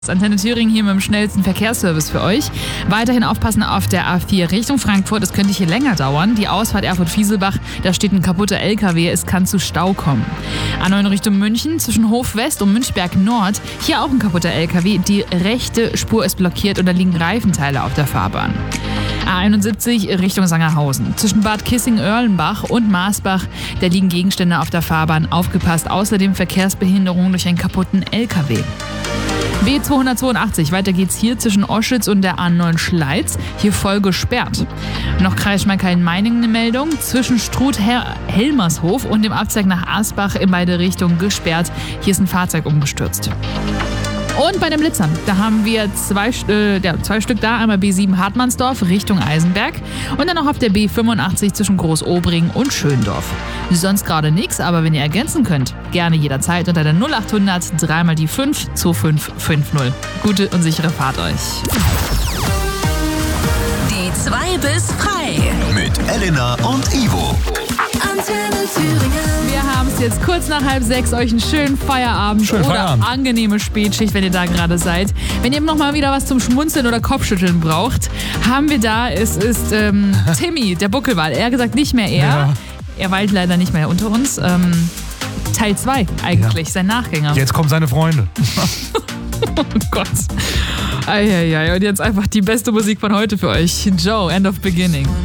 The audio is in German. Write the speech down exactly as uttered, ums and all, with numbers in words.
Antenne Thüringen hier mit dem schnellsten Verkehrsservice für euch. Weiterhin aufpassen auf der A vier Richtung Frankfurt. Es könnte hier länger dauern. Die Ausfahrt Erfurt-Fieselbach, da steht ein kaputter L K W. Es kann zu Stau kommen. A neun Richtung München zwischen Hof West und Münchberg Nord. Hier auch ein kaputter L K W. Die rechte Spur ist blockiert und da liegen Reifenteile auf der Fahrbahn. A einundsiebzig Richtung Sangerhausen. Zwischen Bad Kissing-Oerlenbach und Marsbach, da liegen Gegenstände auf der Fahrbahn. Aufgepasst. Außerdem Verkehrsbehinderung durch einen kaputten L K W. B zweihundertzweiundachtzig, weiter geht's hier zwischen Oschütz und der A neun Schleiz, hier voll gesperrt. Noch Kreis Schmalkalden-Meiningen eine Meldung, zwischen Struth-Helmershof und dem Abzweig nach Asbach in beide Richtungen gesperrt. Hier ist ein Fahrzeug umgestürzt. Und bei den Blitzern, da haben wir zwei, äh, ja, zwei Stück da, einmal B sieben Hartmannsdorf Richtung Eisenberg und dann noch auf der B fünfundachtzig zwischen Großobring und Schöndorf. Sonst gerade nichts, aber wenn ihr ergänzen könnt, gerne jederzeit unter der null achthundert dreimal die fünf zwei fünf fünf null. Gute und sichere Fahrt euch. Die zwei bis frei. Mit Elena und Ivo. Antenne Thüringen. Wir haben es jetzt kurz nach halb sechs, euch einen schönen Feierabend Schönen oder Feierabend. angenehme Spätschicht, wenn ihr da gerade seid. Wenn ihr noch mal wieder was zum Schmunzeln oder Kopfschütteln braucht, haben wir da, es ist ähm, Timmy, der Buckelwal. Er hat gesagt, nicht mehr er. Ja. Er weilt leider nicht mehr unter uns. Ähm, Teil zwei eigentlich, Ja. sein Nachgänger. Jetzt kommen seine Freunde. Oh Gott. Eieiei. Und jetzt einfach die beste Musik von heute für euch. Joe, End of Beginning.